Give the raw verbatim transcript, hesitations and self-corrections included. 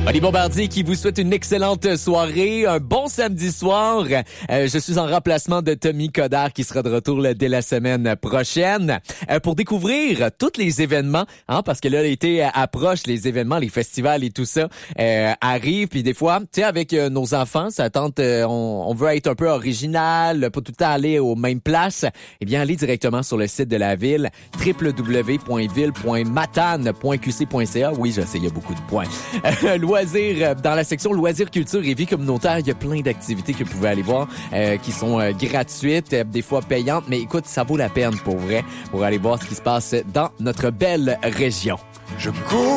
Oli Bombardier qui vous souhaite une excellente soirée, un bon samedi soir. Euh, je suis en remplacement de Tommy Codard qui sera de retour là, dès la semaine prochaine euh, pour découvrir tous les événements, hein, parce que là l'été approche, les événements, les festivals et tout ça euh, arrivent. Puis des fois, tu sais, avec euh, nos enfants, ça tente, euh, on, on veut être un peu original, pas tout le temps aller aux mêmes places. Eh bien, allez directement sur le site de la ville, w w w point ville point matane point q c point c a. Oui, je sais, il y a beaucoup de points. Loisirs, dans la section loisirs, culture et vie communautaire, il y a plein d'activités que vous pouvez aller voir euh, qui sont euh, gratuites, euh, des fois payantes, mais écoute, ça vaut la peine pour vrai, pour aller voir ce qui se passe dans notre belle région. Je cours